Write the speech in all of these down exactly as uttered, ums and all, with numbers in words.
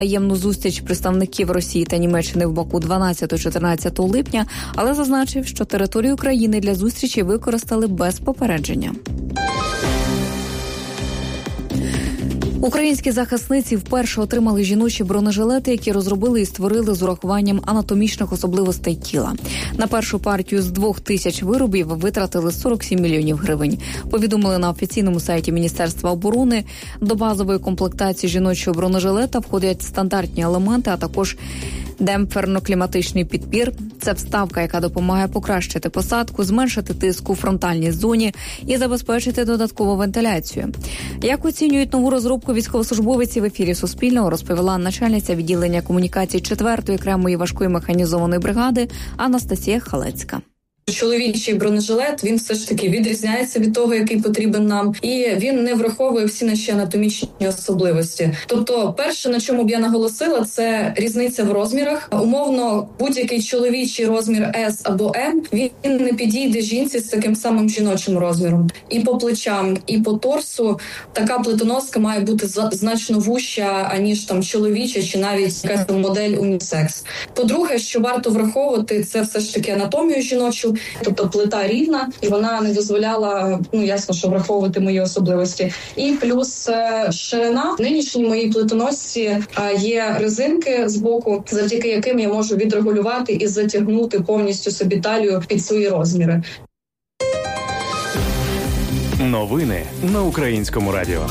таємну зустріч представників Росії та Німеччини в Баку дванадцятого-чотирнадцятого липня, але зазначив, що територію країни для зустрічі використали без попередження. Українські захисниці вперше отримали жіночі бронежилети, які розробили і створили з урахуванням анатомічних особливостей тіла. На першу партію з двох тисяч виробів витратили сорок сім мільйонів гривень. Повідомили на офіційному сайті Міністерства оборони. До базової комплектації жіночого бронежилета входять стандартні елементи, а також демпферно-кліматичний підпір. Це вставка, яка допомагає покращити посадку, зменшити тиск у фронтальній зоні і забезпечити додаткову вентиляцію. Як оцінюють нову розробку військовослужбовиці, в ефірі Суспільного розповіла начальниця відділення комунікацій четвертої окремої важкої механізованої бригади Анастасія Халецька. Чоловічий бронежилет, він все ж таки відрізняється від того, який потрібен нам, і він не враховує всі наші анатомічні особливості. Тобто, перше, на чому б я наголосила, це різниця в розмірах. Умовно, будь-який чоловічий розмір С або М, він не підійде жінці з таким самим жіночим розміром. І по плечам, і по торсу така плитоноска має бути значно вужча, аніж там чоловіча чи навіть якась модель унісекс. По-друге, що варто враховувати, це все ж таки анатомію жіночу. Тобто плита рівна, і вона не дозволяла, ну ясно, що враховувати мої особливості. І плюс ширина. В нинішній моїй плитоносці є резинки з боку, завдяки яким я можу відрегулювати і затягнути повністю собі талію під свої розміри. Новини на Українському радіо.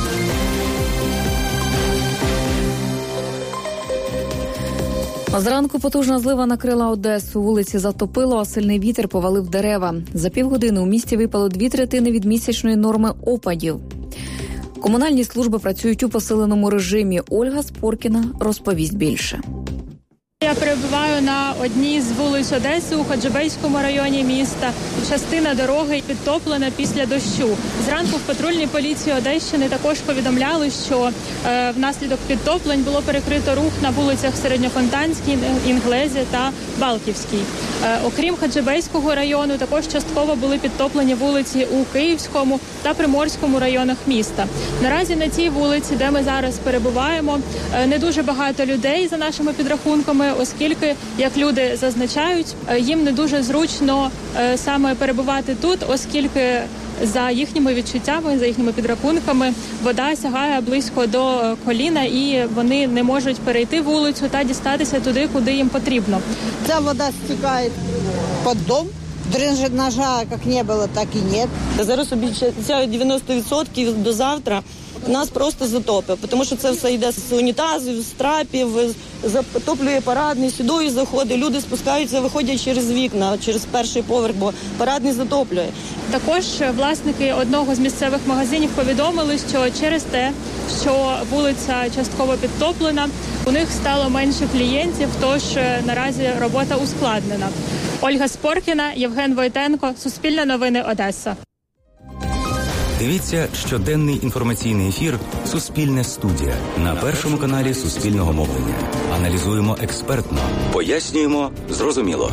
Зранку потужна злива накрила Одесу. Вулиці затопило, а сильний вітер повалив дерева. За півгодини у місті випало дві третини від місячної норми опадів. Комунальні служби працюють у посиленому режимі. Ольга Споркіна розповість більше. Я перебуваю на одній з вулиць Одеси у Ходжебейському районі міста. Частина дороги підтоплена після дощу. Зранку в патрульній поліції Одещини також повідомляли, що е, внаслідок підтоплень було перекрито рух на вулицях Середньофонтанській, Інглезі та Балківській. Е, окрім Ходжебейського району, також частково були підтоплені вулиці у Київському та Приморському районах міста. Наразі на цій вулиці, де ми зараз перебуваємо, е, не дуже багато людей за нашими підрахунками, оскільки, як люди зазначають, їм не дуже зручно е, саме перебувати тут, оскільки за їхніми відчуттями, за їхніми підрахунками, вода сягає близько до коліна і вони не можуть перейти вулицю та дістатися туди, куди їм потрібно. Ця вода стікає під дом. Дренажа як не було, так і нет. Зараз обіцяють дев'яносто відсотків до завтра. Нас просто затопить, тому що це все йде з унітазів, з трапів, затоплює парадний, сюди заходить, люди спускаються, виходять через вікна, через перший поверх, бо парадний затоплює. Також власники одного з місцевих магазинів повідомили, що через те, що вулиця частково підтоплена, у них стало менше клієнтів, тож наразі робота ускладнена. Ольга Споркіна, Євген Войтенко, Суспільне новини, Одеса. Дивіться щоденний інформаційний ефір «Суспільне студія» на першому каналі Суспільного мовлення. Аналізуємо експертно, пояснюємо зрозуміло.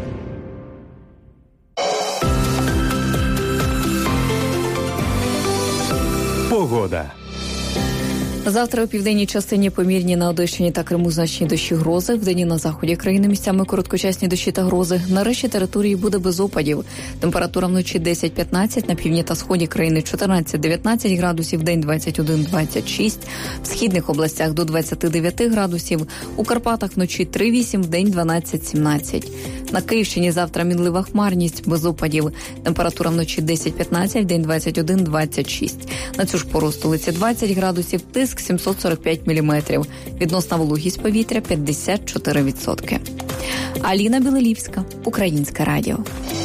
Погода. Завтра у південній частині помірні, на Одещині та Криму значні дощі, грози. Вдень на заході країни місцями короткочасні дощі та грози. На решті території буде без опадів. Температура вночі десять-п'ятнадцять, на півдні та сході країни чотирнадцять-дев'ятнадцять градусів, день двадцять один-двадцять шість. В східних областях до двадцять дев'ять градусів. У Карпатах вночі три-вісім, вдень дванадцять-сімнадцять. На Київщині завтра мінлива хмарність, без опадів. Температура вночі десять-п'ятнадцять, вдень двадцять один-двадцять шість. На цю ж пору столиці двадцять градусів, тиск сімсот сорок п'ять міліметрів. Відносна вологість повітря п'ятдесят чотири відсотки. Аліна Білелівська, Українське радіо.